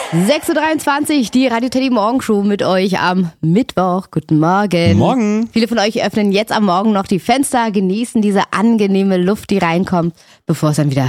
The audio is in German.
6.23 Uhr, die Radio Teddy Morgenshow mit euch am Mittwoch. Guten Morgen. Morgen. Viele von euch öffnen jetzt am Morgen noch die Fenster, genießen diese angenehme Luft, die reinkommt, bevor es dann wieder